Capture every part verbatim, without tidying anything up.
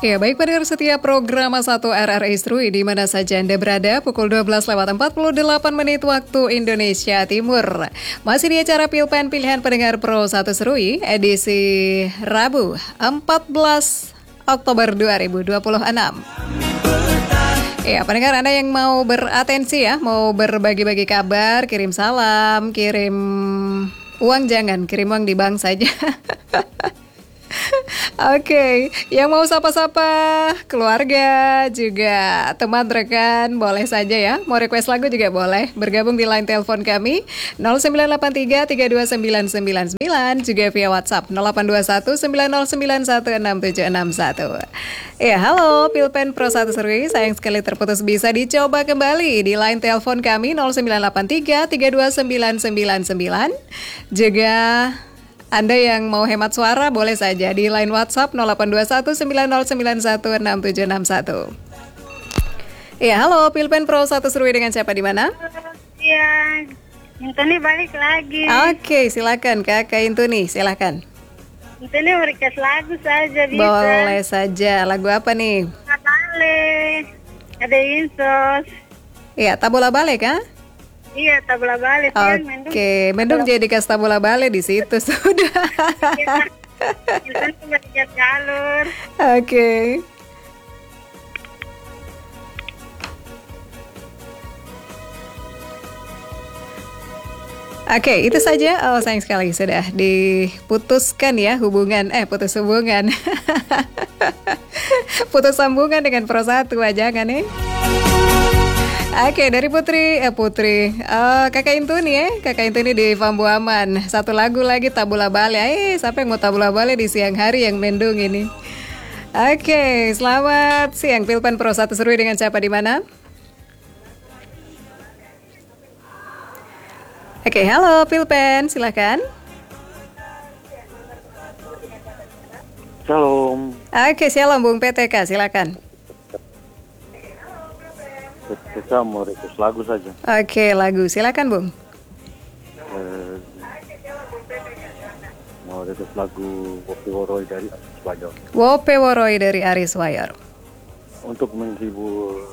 Ya, baik pendengar setia program satu R R I Seru di mana saja Anda berada, pukul dua belas lewat empat puluh delapan menit waktu Indonesia Timur. Masih di acara Pilpen Pilihan Pendengar Pro satu Serui, edisi Rabu, empat belas Oktober dua ribu dua puluh enam. Ya, pendengar Anda yang mau beratensi ya, mau berbagi-bagi kabar, kirim salam, kirim uang jangan, kirim uang di bank saja. Oke, okay. Yang mau sapa-sapa keluarga juga teman rekan boleh saja ya. Mau request lagu juga boleh. Bergabung di line telepon kami nol sembilan delapan tiga tiga dua sembilan sembilan sembilan, juga via WhatsApp nol delapan dua satu sembilan nol sembilan satu enam tujuh enam satu. Ya, halo Pilpen Pro satu Serui, sayang sekali terputus, bisa dicoba kembali di line telepon kami nol sembilan delapan tiga tiga dua sembilan sembilan sembilan. Juga Anda yang mau hemat suara boleh saja di line WhatsApp nol delapan dua satu sembilan nol sembilan satu enam tujuh enam satu. Ya, halo Pilpen Pro satu Serui, dengan siapa di mana? Iya, Intuni balik lagi. Oke, silakan Kakak Intuni, silakan. Intuni request lagu saja bisa. Boleh saja. Lagu apa nih? Bale. Ada Insos. Iya, Tabola Bale kah? Iya, Tabola Bale. Oke, okay. Mendung jadi kas Tabola Bale di situ sudah. Kita cuma tiga jalur. Oke. Oke, okay, itu saja. Oh, sayang sekali sudah diputuskan ya hubungan. Eh, putus hubungan. Putus sambungan dengan Pro satu aja kan nih. Oke, dari Putri, eh Putri, uh, Kakak Intuni ya, Kakak Intuni di Fambu Aman. Satu lagu lagi, Tabola Bale. Eh, siapa yang mau Tabola Bale di siang hari yang mendung ini? Oke, selamat siang Pilpen Pro satu Serui, dengan siapa di mana? Oke, halo Pilpen, silakan. Shalom. Oke, shalom Bung P T K, silakan. Kita mau request lagu saja. Oke, lagu. Silakan, Bung. Eh, mau request lagu Wope Woroi dari Aris Wayor. Wope Woroi dari Aris Wayor. Untuk menghibur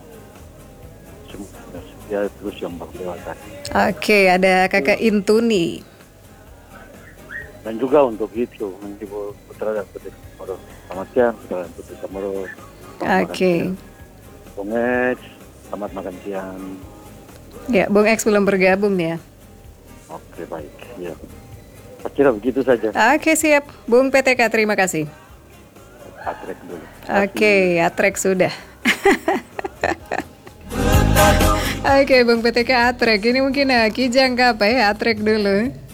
ya terus yang berlewatan. Oke, ada Kakak Intuni. Dan juga untuk itu menghibur putra dan putri Kamoro. Selamat siang, putra dan putri Kamoro. Oke. Bungets. Selamat makan siang. Ya, Bung X belum bergabung ya. Oke, baik. Ya. Kira begitu saja. Oke, siap. Bung P T K, terima kasih. Atrek dulu. Oke, Atrek sudah. Oke, Bung P T K Atrek. Ini mungkin uh, Kijang apa ya? Atrek dulu.